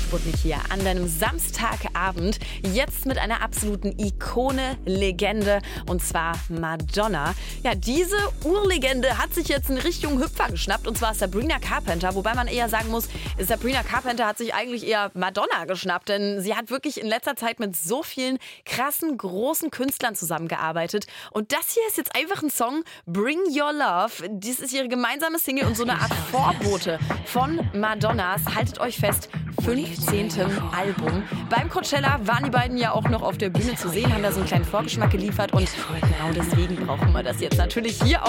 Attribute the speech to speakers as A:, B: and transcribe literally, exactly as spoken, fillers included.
A: Sputnik hier an deinem Samstagabend. Jetzt mit einer absoluten Ikone, Legende, und zwar Madonna. Ja, diese Urlegende hat sich jetzt in Richtung Hüpfer geschnappt, und zwar Sabrina Carpenter. Wobei man eher sagen muss, Sabrina Carpenter hat sich eigentlich eher Madonna geschnappt, denn sie hat wirklich in letzter Zeit mit so vielen krassen, großen Künstlern zusammengearbeitet. Und das hier ist jetzt einfach ein Song, Bring Your Love. Dies ist ihre gemeinsame Single und so eine Art Vorbote von Madonnas, haltet euch fest, fünfzehnten Album. Beim Coachella waren die beiden ja auch noch auf der Bühne zu sehen, haben da so einen kleinen Vorgeschmack geliefert, und genau deswegen brauchen wir das jetzt natürlich hier auch.